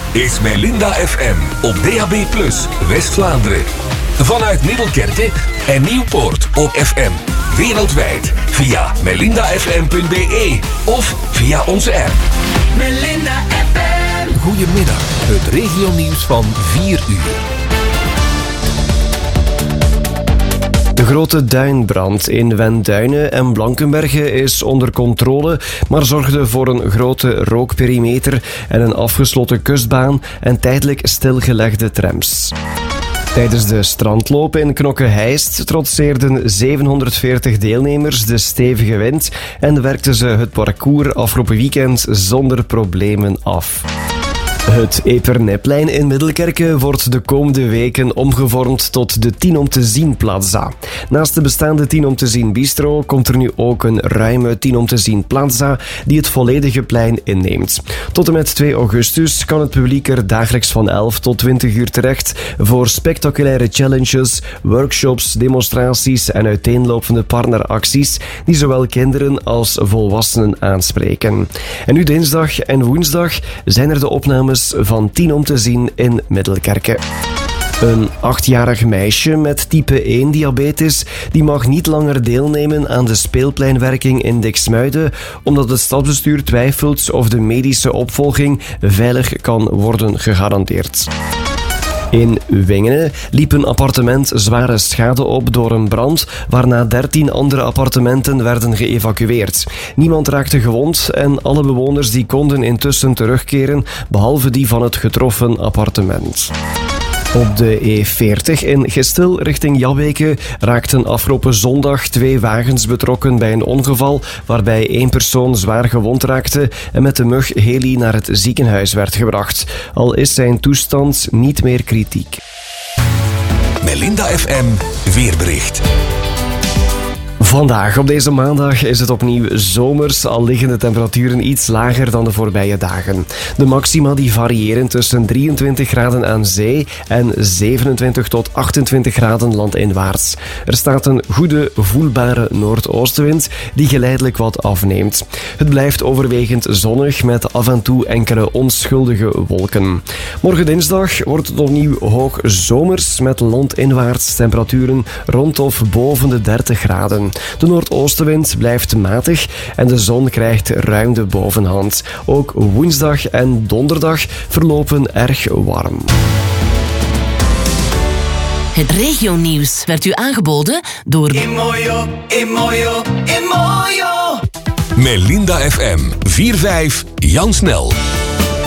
is Melinda FM op DAB+, West-Vlaanderen. Vanuit Middelkerke en Nieuwpoort op FM. Wereldwijd via melindafm.be of via onze app. Melinda FM. Goedemiddag, het regionieuws van 4 uur. De grote duinbrand in Wenduinen en Blankenberge is onder controle, maar zorgde voor een grote rookperimeter en een afgesloten kustbaan en tijdelijk stilgelegde trams. Tijdens de strandloop in Knokke-Heist trotseerden 740 deelnemers de stevige wind en werkten ze het parcours afgelopen weekend zonder problemen af. Het Eperneplein in Middelkerke wordt de komende weken omgevormd tot de 10 om te zien plaza. Naast de bestaande 10 om te zien bistro komt er nu ook een ruime 10 om te zien plaza die het volledige plein inneemt. Tot en met 2 augustus kan het publiek er dagelijks van 11 tot 20 uur terecht voor spectaculaire challenges, workshops, demonstraties en uiteenlopende partneracties die zowel kinderen als volwassenen aanspreken. En nu dinsdag en woensdag zijn er de opnames van 10 om te zien in Middelkerke. Een 8-jarig meisje met type 1 diabetes die mag niet langer deelnemen aan de speelpleinwerking in Diksmuiden omdat het stadsbestuur twijfelt of de medische opvolging veilig kan worden gegarandeerd. In Wingene liep een appartement zware schade op door een brand, waarna 13 andere appartementen werden geëvacueerd. Niemand raakte gewond en alle bewoners die konden intussen terugkeren, behalve die van het getroffen appartement. Op de E40 in Gestel richting Jabbeke raakten afgelopen zondag 2 wagens betrokken bij een ongeval waarbij 1 persoon zwaar gewond raakte en met de mug heli naar het ziekenhuis werd gebracht. Al is zijn toestand niet meer kritiek. Melinda FM weerbericht. Vandaag, op deze maandag, is het opnieuw zomers, al liggen de temperaturen iets lager dan de voorbije dagen. De maxima die variëren tussen 23 graden aan zee en 27 tot 28 graden landinwaarts. Er staat een goede, voelbare noordoostenwind die geleidelijk wat afneemt. Het blijft overwegend zonnig met af en toe enkele onschuldige wolken. Morgen dinsdag wordt het opnieuw hoog zomers met landinwaarts temperaturen rond of boven de 30 graden. De noordoostenwind blijft matig en de zon krijgt ruim de bovenhand. Ook woensdag en donderdag verlopen erg warm. Het regionieuws werd u aangeboden door Imoyo. Melinda FM 4-5 Jan Snel.